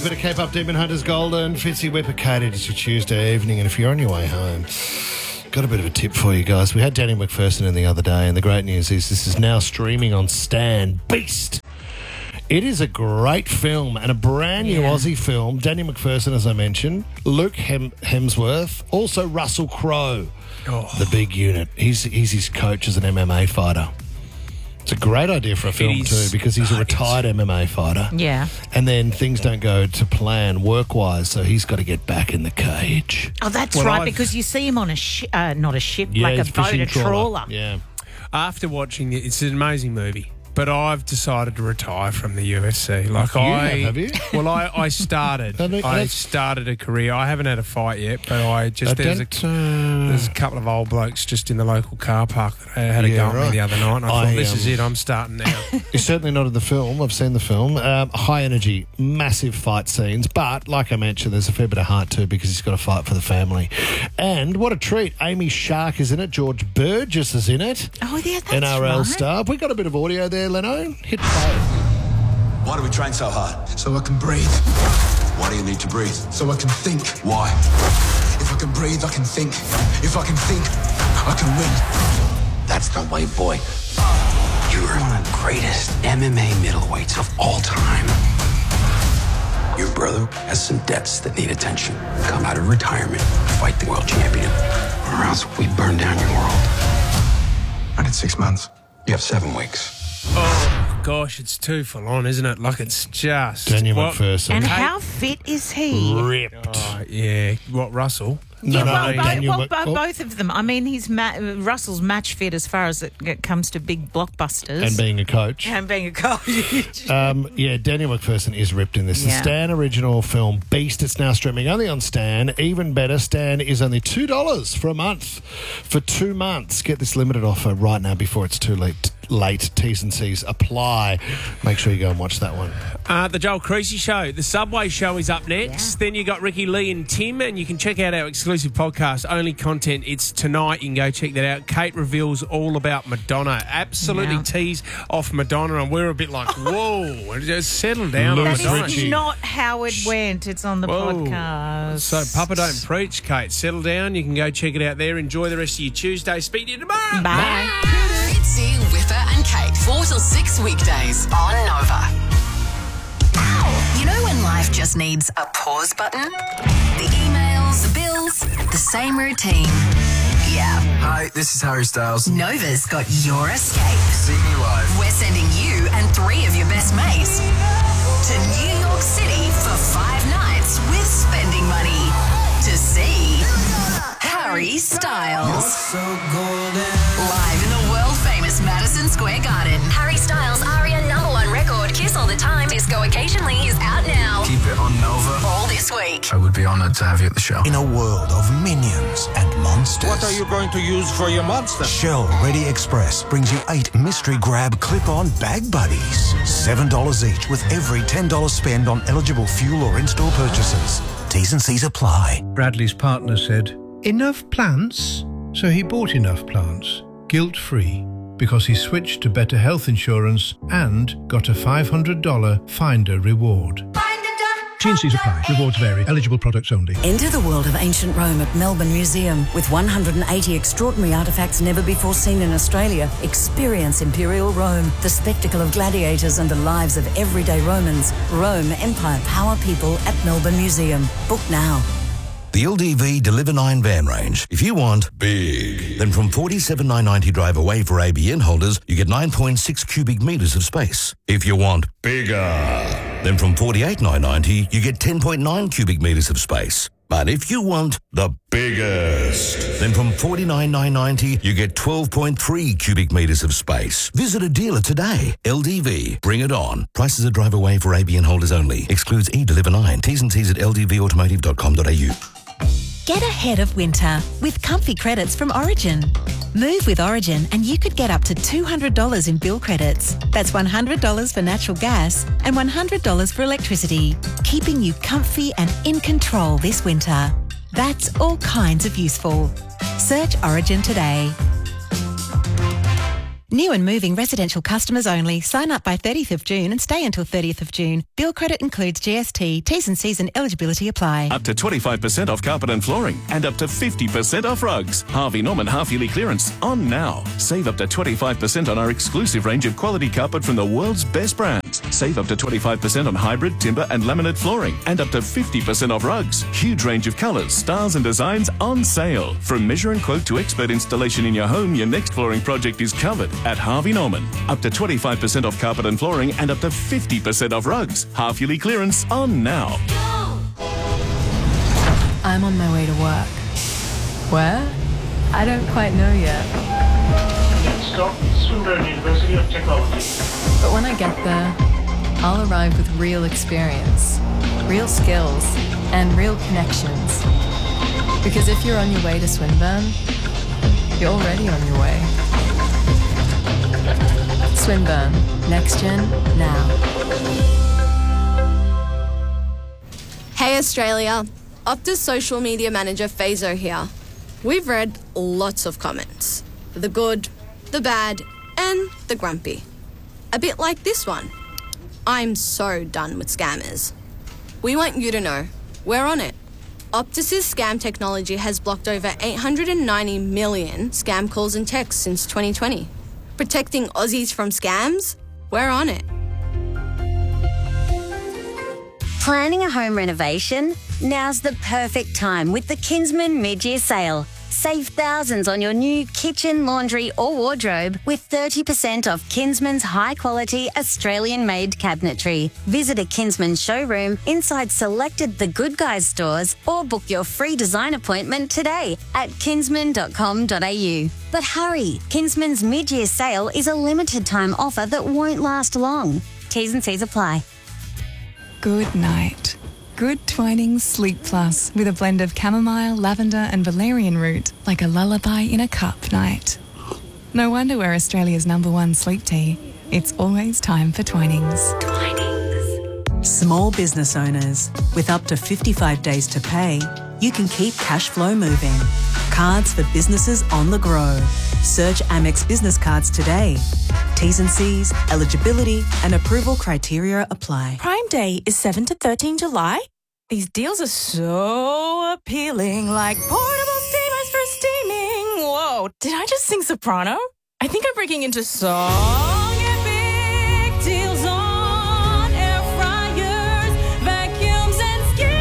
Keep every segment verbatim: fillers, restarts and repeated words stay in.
bit of Cape Up Demon Hunters Golden. Fitzy Whipper Katie, it's your Tuesday evening, and if you're on your way home, got a bit of a tip for you guys. We had Danny McPherson in the other day, and the great news is this is now streaming on Stan. Beast! It is a great film and a brand new Yeah. Aussie film. Danny McPherson, as I mentioned, Luke Hem- Hemsworth, also Russell Crowe, Oh. the big unit. He's, he's his coach as an M M A fighter. It's a great idea for a film is- too, because he's a uh, retired M M A fighter. Yeah. And then things don't go to plan work-wise, so he's got to get back in the cage. Oh, that's Well, right, I've- because you see him on a shi uh, not a ship, Yeah, like a it's boat, fishing a trawler. Yeah. After watching it, it's an amazing movie. But I've decided to retire from the U F C. Like You I have, have you? Well, I, I started. I think I that's- started a career. I haven't had a fight yet, but I just I there's a, don't, uh, there's a couple of old blokes just in the local car park that had a Yeah, go at right. me the other night, and I, I, thought, this um, is it. I'm starting now. He's certainly not in the film. I've seen the film. Um, high energy, massive fight scenes. But, like I mentioned, there's a fair bit of heart too, because he's got to fight for the family. And what a treat. Amy Shark is in it. George Burgess is in it. Oh, yeah, that's N R L right. star. Have we got a bit of audio there, Leno? Hit play. Why do we train so hard? So I can breathe. Why do you need to breathe? So I can think. Why? If I can breathe, I can think. If I can think, I can win. That's the way, boy. You're one of the greatest M M A middleweights of all time. Your brother has some debts that need attention. Come out of retirement, fight the world champion, or else we burn down your world. I need six months. You have seven weeks. Oh gosh, it's too full on, isn't it? Like it's just Daniel what- McPherson. And Hey. how fit is he? Ripped. Oh, yeah, what Russell? No, yeah, no, well, no, bo- Daniel well, Mc- bo- oh. both of them. I mean, he's ma- Russell's match fit as far as it it comes to big blockbusters. And being a coach. And being a coach. Um, yeah, Daniel McPherson is ripped in this. The Yeah. Stan original film Beast, it's now streaming only on Stan. Even better, Stan is only two dollars for a month. For two months. Get this limited offer right now before it's too late. Late. T's and C's apply. Make sure you go and watch that one. Uh, the Joel Creasy Show. The Subway Show is up next. Yeah. Then you got Ricky Lee and Tim, and you can check out our exclusive podcast, Only Content. It's tonight. You can go check that out. Kate reveals all about Madonna. Absolutely Yeah. tease off Madonna, and we're a bit like, whoa, just settle down on Lewis That Madonna. is Ritchie. not how it went. It's on the Whoa. podcast. So, Papa Don't Preach, Kate. Settle down. You can go check it out there. Enjoy the rest of your Tuesday. Speak to you tomorrow. Bye. Fitzy, Whipper and Kate. four till six weekdays on Nova. You know when life just needs a pause button? The emails, the bills, the same routine. Yeah. Hi, this is Harry Styles. Nova's got your escape. See me live. We're sending you and three of your best mates to New York City for five nights with spending money to see Harry Styles. So golden. Live in the world-famous Madison Square Garden. Harry Styles' Aria number one record, Kiss All the Time, Disco Occasionally, is out now. Keep it on Nova. All this week. I would be honoured to have you at the show. In a world of minions and monsters. What are you going to use for your monster? Shell Ready Express brings you eight mystery grab clip-on bag buddies. seven dollars each with every ten dollars spend on eligible fuel or in-store purchases. T's and C's apply. Bradley's partner said, "Enough plants?" So he bought enough plants, guilt-free, because he switched to better health insurance and got a five hundred dollars Finder reward. T and C's apply. Rewards vary. Eligible products only. Enter the world of ancient Rome at Melbourne Museum. With one hundred eighty extraordinary artefacts never before seen in Australia, experience Imperial Rome, the spectacle of gladiators and the lives of everyday Romans. Rome, Empire, Power, People at Melbourne Museum. Book now. The L D V Deliver nine van range. If you want big, then from forty-seven thousand nine hundred ninety drive away for A B N holders, you get nine point six cubic metres of space. If you want bigger, then from forty-eight thousand nine hundred ninety, you get ten point nine cubic metres of space. But if you want the biggest, then from forty-nine thousand nine hundred ninety, you get twelve point three cubic metres of space. Visit a dealer today. L D V, bring it on. Prices are drive away for A B N holders only. Excludes E-Deliver nine. T's and C's at l d v automotive dot com dot a u. Get ahead of winter with comfy credits from Origin. Move with Origin and you could get up to two hundred dollars in bill credits. That's one hundred dollars for natural gas and one hundred dollars for electricity, keeping you comfy and in control this winter. That's all kinds of useful. Search Origin today. New and moving residential customers only. Sign up by thirtieth of June and stay until thirtieth of June. Bill credit includes G S T. T's and C's and eligibility apply. Up to twenty-five percent off carpet and flooring and up to fifty percent off rugs. Harvey Norman half-yearly clearance on now. Save up to twenty-five percent on our exclusive range of quality carpet from the world's best brands. Save up to twenty-five percent on hybrid, timber and laminate flooring and up to fifty percent off rugs. Huge range of colours, styles and designs on sale. From measure and quote to expert installation in your home, your next flooring project is covered at Harvey Norman. Up to twenty-five percent off carpet and flooring and up to fifty percent off rugs. Half-yearly clearance on now. I'm on my way to work. Where? I don't quite know yet. Next stop, Swinburne University of Technology. But when I get there, I'll arrive with real experience, real skills, and real connections. Because if you're on your way to Swinburne, you're already on your way. Swinburne. Next Gen, now. Hey Australia, Optus social media manager Fazo here. We've read lots of comments. The good, the bad, and the grumpy. A bit like this one. I'm so done with scammers. We want you to know, we're on it. Optus's scam technology has blocked over eight hundred ninety million scam calls and texts since twenty twenty. Protecting Aussies from scams? We're on it. Planning a home renovation? Now's the perfect time with the Kinsman mid-year sale. Save thousands on your new kitchen, laundry or wardrobe with thirty percent off Kinsman's high-quality Australian-made cabinetry. Visit a Kinsman showroom inside selected The Good Guys stores or book your free design appointment today at kinsman dot com dot a u. But hurry, Kinsman's mid-year sale is a limited-time offer that won't last long. T's and C's apply. Good night. Good Twinings Sleep Plus with a blend of chamomile, lavender and valerian root, like a lullaby in a cup night. No wonder we're Australia's number one sleep tea. It's always time for Twinings. Twinings. Small business owners, with up to fifty-five days to pay, you can keep cash flow moving. Cards for businesses on the grow. Search Amex Business Cards today. T's and C's, eligibility and approval criteria apply. Prime Day is seventh to thirteenth July. These deals are so appealing, like portable steamers for steaming. Whoa, did I just sing soprano? I think I'm breaking into song. Epic deals on air fryers, vacuums and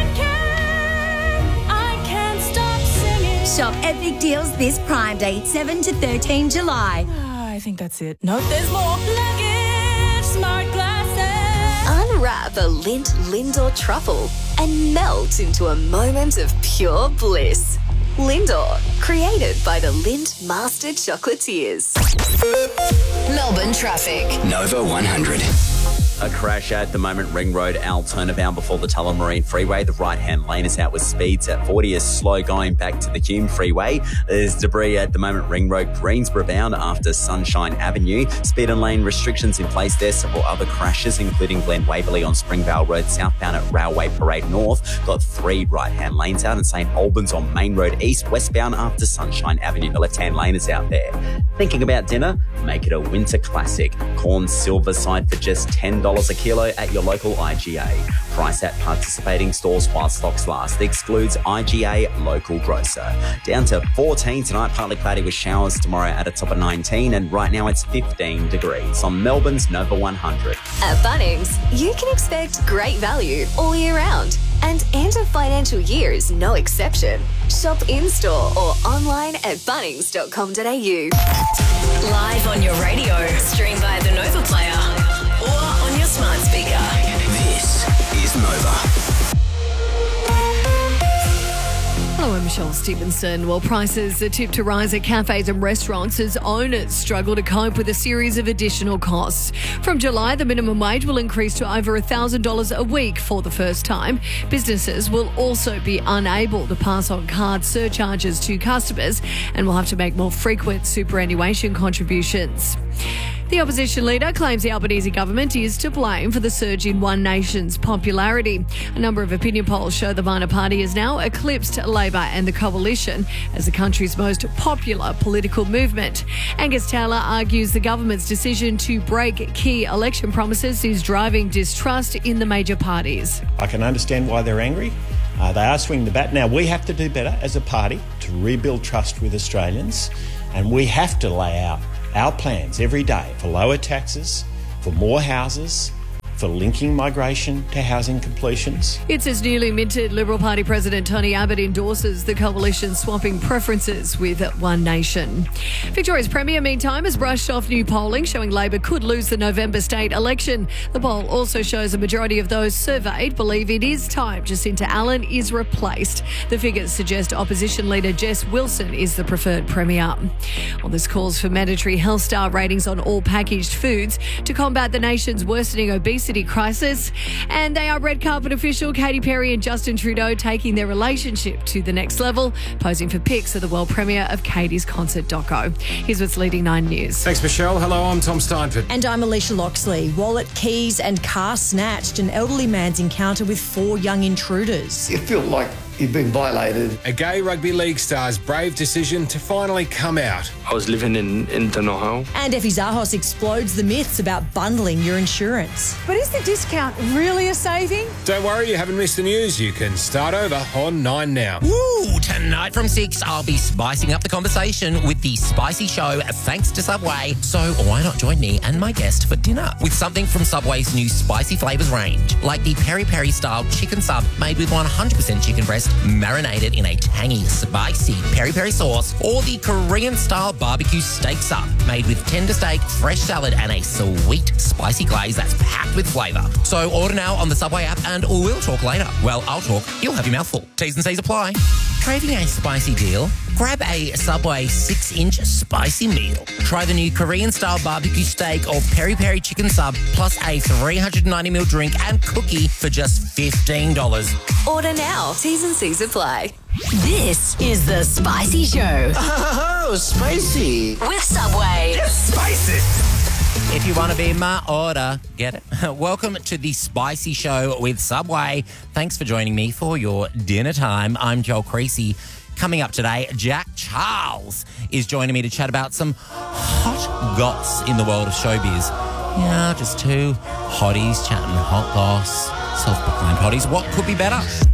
skincare. I can't stop singing. Shop Epic Deals this Prime Day, seventh to thirteenth July. I think that's it. No, there's more. Luggage, smart glasses. Unwrap a Lindt Lindor truffle and melt into a moment of pure bliss. Lindor, created by the Lindt Master Chocolatiers. Melbourne traffic. Nova one hundred. A crash at the moment, Ring Road, Al turnabout before the Tullamarine Freeway. The right-hand lane is out with speeds at forty, is slow going back to the Hume Freeway. There's debris at the moment, Ring Road, Greensboro bound after Sunshine Avenue. Speed and lane restrictions in place there. Several other crashes, including Glen Waverley on Springvale Road, southbound at Railway Parade North. Got three right-hand lanes out, and St Albans on Main Road East, westbound after Sunshine Avenue. The left-hand lane is out there. Thinking about dinner? Make it a winter classic. Corn Silverside for just ten dollars a kilo at your local I G A. Price at participating stores while stocks last. Excludes I G A local grocer. Down to fourteen tonight, partly cloudy with showers tomorrow at a top of nineteen, and right now it's fifteen degrees on Melbourne's Nova one hundred. At Bunnings, you can expect great value all year round. And end of financial year is no exception. Shop in-store or online at bunnings dot com dot a u. Live on your radio, stream via the Nova Player or on your smart speaker. This is Nova. Hello, I'm Michelle Stevenson. While prices are tipped to rise at cafes and restaurants as owners struggle to cope with a series of additional costs. From July, the minimum wage will increase to over one thousand dollars a week for the first time. Businesses will also be unable to pass on card surcharges to customers and will have to make more frequent superannuation contributions. The opposition leader claims the Albanese government is to blame for the surge in One Nation's popularity. A number of opinion polls show the minor party has now eclipsed Labor and the Coalition as the country's most popular political movement. Angus Taylor argues the government's decision to break key election promises is driving distrust in the major parties. I can understand why they're angry. Uh, they are swinging the bat. Now, we have to do better as a party to rebuild trust with Australians, and we have to lay out our plans every day for lower taxes, for more houses, for linking migration to housing completions. It's as newly minted Liberal Party President Tony Abbott endorses the coalition swapping preferences with One Nation. Victoria's Premier, meantime, has brushed off new polling showing Labor could lose the November state election. The poll also shows a majority of those surveyed believe it is time Jacinta Allen is replaced. The figures suggest opposition leader Jess Wilson is the preferred Premier. Well, this calls for mandatory health star ratings on all packaged foods to combat the nation's worsening obesity crisis. And they are red carpet official Katy Perry and Justin Trudeau taking their relationship to the next level, posing for pics of the world premiere of Katy's concert doco. Here's what's leading Nine News. Thanks, Michelle. Hello, I'm Tom Steinford. And I'm Alicia Loxley. Wallet, keys and car snatched. An elderly man's encounter with four young intruders. You feel like you've been violated. A gay rugby league star's brave decision to finally come out. I was living in, in Donohoe. And Effie Zahos explodes the myths about bundling your insurance. But is the discount really a saving? Don't worry, you haven't missed the news. You can start over on Nine Now. Woo! Tonight from six, I'll be spicing up the conversation with the Spicy Show thanks to Subway. So why not join me and my guest for dinner with something from Subway's new spicy flavours range, like the Peri Peri style chicken sub made with one hundred percent chicken breast marinated in a tangy, spicy peri peri sauce, or the Korean-style barbecue steak sub made with tender steak, fresh salad, and a sweet, spicy glaze that's packed with flavour. So order now on the Subway app and we'll talk later. Well, I'll talk, you'll have your mouth full. T's and C's apply. Craving a spicy deal? Grab a Subway six-inch spicy meal. Try the new Korean-style barbecue steak or peri-peri chicken sub, plus a three hundred ninety milliliter drink and cookie for just fifteen dollars. Order now. T's and C's apply. This is the Spicy Show. Oh, spicy. With Subway. Spicy. If you want to be in my order, get it. Welcome to the Spicy Show with Subway. Thanks for joining me for your dinner time. I'm Joel Creasy. Coming up today, Jack Charles is joining me to chat about some hot goss in the world of showbiz. Yeah, just two hotties chatting hot goss, self-proclaimed hotties. What could be better?